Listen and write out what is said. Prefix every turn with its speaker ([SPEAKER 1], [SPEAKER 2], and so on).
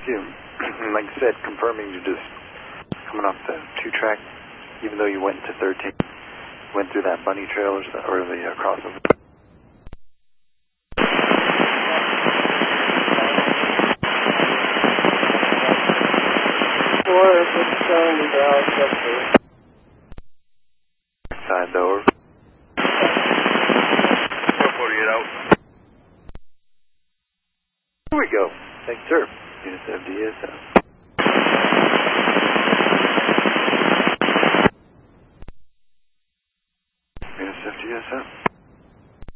[SPEAKER 1] you. Like I said, confirming you're just coming off the 2-track, even though you went to 13, went through that bunny trail or the crossover. Side door.
[SPEAKER 2] 448 out.
[SPEAKER 1] Here we go. Thanks, sir. Unit 70 DSM. Unit 70 DSM.